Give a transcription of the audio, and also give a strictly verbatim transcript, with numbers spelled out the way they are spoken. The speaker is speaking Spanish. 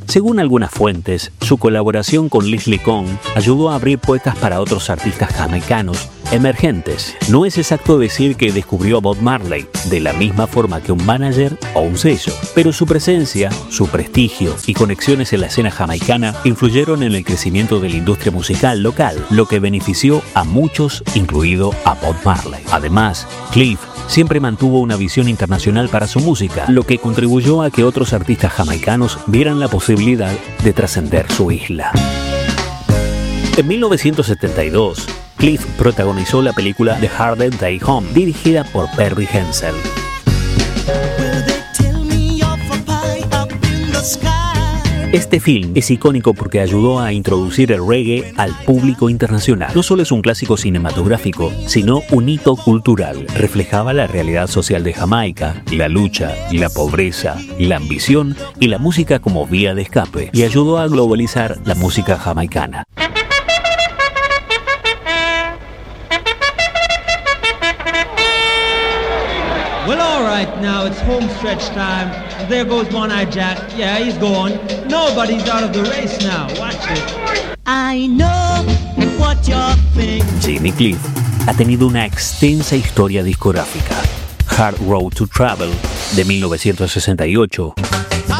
Según algunas fuentes, su colaboración con Leslie Kohn ayudó a abrir puertas para otros artistas jamaicanos emergentes. No es exacto decir que descubrió a Bob Marley de la misma forma que un manager o un sello, pero su presencia, su prestigio y conexiones en la escena jamaicana influyeron en el crecimiento de la industria musical local, lo que benefició a muchos, incluido a Bob Marley. Además, Cliff siempre mantuvo una visión internacional para su música, lo que contribuyó a que otros artistas jamaicanos vieran la posibilidad de trascender su isla. En mil novecientos setenta y dos, Cliff protagonizó la película The Hard Day Home, dirigida por Perry Hensel. Este film es icónico porque ayudó a introducir el reggae al público internacional. No solo es un clásico cinematográfico, sino un hito cultural. Reflejaba la realidad social de Jamaica, la lucha, la pobreza, la ambición y la música como vía de escape, y ayudó a globalizar la música jamaicana. Well, all right, now it's home stretch time. There goes One-Eye Jack. Yeah, he's gone. Nobody's out of the race now. Watch it. I know what you're thinking. Jimmy Cliff ha tenido una extensa historia discográfica. Hard Road to Travel, de mil novecientos sesenta y ocho.